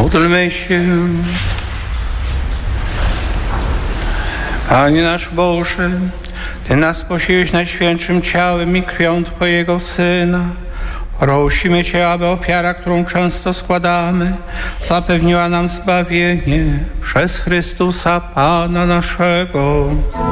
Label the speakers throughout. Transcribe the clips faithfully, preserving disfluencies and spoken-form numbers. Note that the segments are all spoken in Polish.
Speaker 1: Módlmy się. Panie nasz Boże, Ty nas posiłeś najświętszym ciałem i krwią Twojego Syna. Prosimy Cię, aby ofiara, którą często składamy, zapewniła nam zbawienie przez Chrystusa Pana naszego.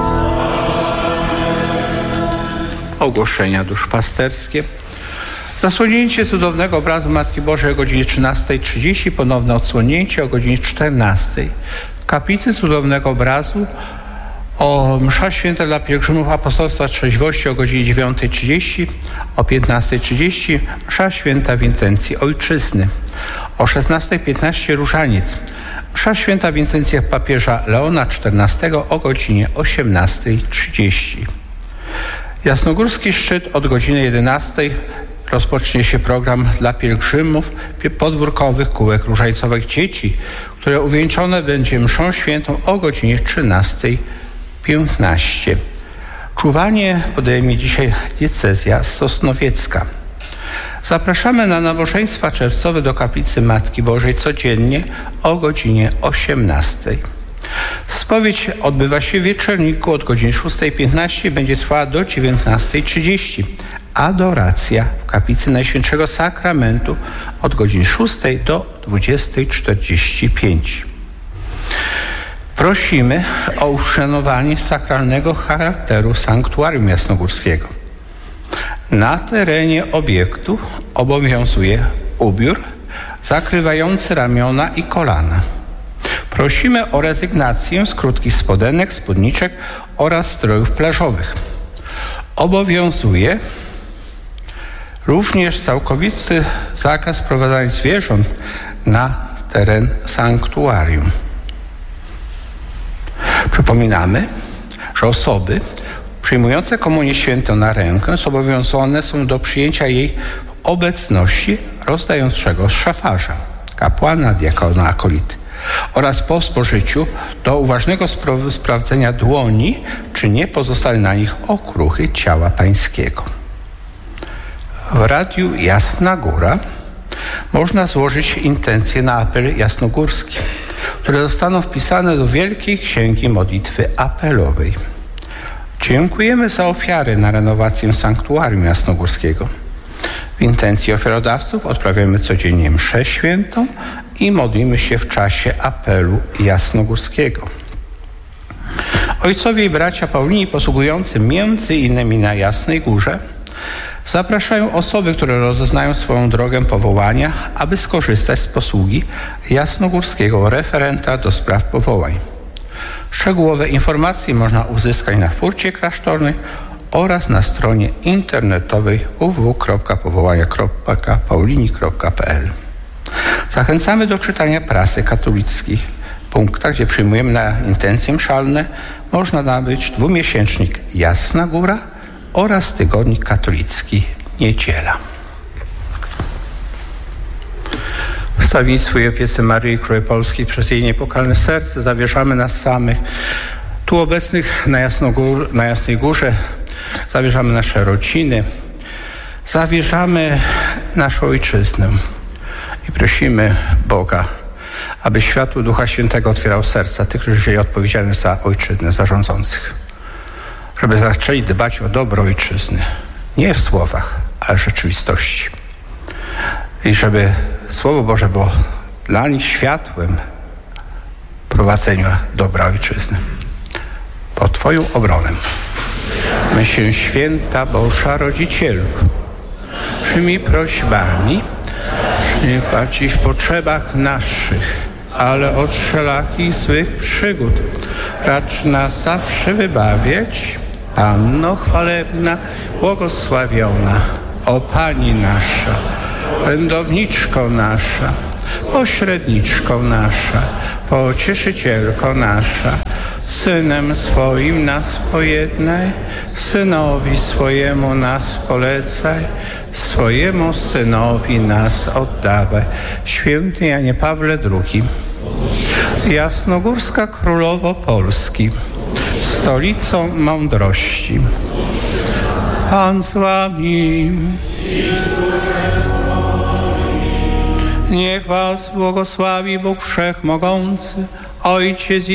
Speaker 1: Ogłoszenia duszpasterskie. Zasłonięcie cudownego obrazu Matki Bożej o godzinie trzynastej trzydzieści, ponowne odsłonięcie o godzinie czternastej. W kaplicy cudownego obrazu o msza święta dla pielgrzymów Apostolstwa Trzeźwości o godzinie dziewiątej trzydzieści, o piętnastej trzydzieści msza święta w intencji Ojczyzny, o szesnastej piętnaście różaniec, msza święta w intencjach papieża Leona czternastego o godzinie osiemnastej trzydzieści. Jasnogórski szczyt od godziny jedenastej rozpocznie się program dla pielgrzymów podwórkowych kółek różańcowych dzieci, które uwieńczone będzie mszą świętą o godzinie trzynastej piętnaście. Czuwanie podejmie dzisiaj diecezja sosnowiecka. Zapraszamy na nabożeństwa czerwcowe do kaplicy Matki Bożej codziennie o godzinie osiemnastej. Spowiedź odbywa się w Wieczorniku od godziny szóstej piętnaście, będzie trwała do dziewiętnastej trzydzieści. Adoracja w kaplicy Najświętszego Sakramentu od godziny szóstej do dwudziestej czterdzieści pięć. Prosimy o uszanowanie sakralnego charakteru sanktuarium jasnogórskiego. Na terenie obiektu obowiązuje ubiór zakrywający ramiona i kolana. Prosimy o rezygnację z krótkich spodenek, spódniczek oraz strojów plażowych. Obowiązuje również całkowity zakaz wprowadzania zwierząt na teren sanktuarium. Przypominamy, że osoby przyjmujące komunię świętą na rękę zobowiązane są do przyjęcia jej w obecności rozdającego szafarza, kapłana, diakona, akolity oraz po spożyciu do uważnego spra- sprawdzenia dłoni, czy nie pozostały na nich okruchy ciała pańskiego. W Radiu Jasna Góra można złożyć intencje na apel jasnogórski, które zostaną wpisane do Wielkiej Księgi Modlitwy Apelowej. Dziękujemy za ofiary na renowację sanktuarium jasnogórskiego. W intencji ofiarodawców odprawiamy codziennie mszę świętą i modlimy się w czasie apelu jasnogórskiego. Ojcowie i bracia Paulini posługujący między innymi na Jasnej Górze zapraszają osoby, które rozeznają swoją drogę powołania, aby skorzystać z posługi jasnogórskiego referenta do spraw powołań. Szczegółowe informacje można uzyskać na furcie klasztornej oraz na stronie internetowej w w w kropka powołania kropka paulini kropka p l. Zachęcamy do czytania prasy katolickiej. W punktach, gdzie przyjmujemy na intencje mszalne, można nabyć dwumiesięcznik Jasna Góra oraz tygodnik katolicki Niedziela. W wstawiennictwu i opiece Maryi Królowej Polskiej przez jej niepokalne serce zawierzamy nas samych, tu obecnych na, Jasnogór, na Jasnej Górze, zawierzamy nasze rodziny, zawierzamy naszą ojczyznę i prosimy Boga, aby światło Ducha Świętego otwierał serca tych, którzy wzięli odpowiedzialność za ojczyznę, za rządzących, żeby zaczęli dbać o dobro ojczyzny, nie w słowach, ale w rzeczywistości. I żeby Słowo Boże było dla nich światłem prowadzenia dobra ojczyzny. Pod Twoją obronę. My się, święta Boża Rodzicielko, przyjmij prośbami, nie bardziej w potrzebach naszych, ale od wszelakich złych przygód racz nas zawsze wybawiać. Panno chwalebna, błogosławiona, o Pani nasza, orędowniczko nasza, pośredniczko nasza, pocieszycielko nasza, Synem swoim nas pojednaj, Synowi swojemu nas polecaj, swojemu Synowi nas oddawaj. Święty Janie Pawle drugi, Jasnogórska Królowo Polski, stolicą mądrości. Pan z wami. Niech was błogosławi Bóg Wszechmogący, Ojciec i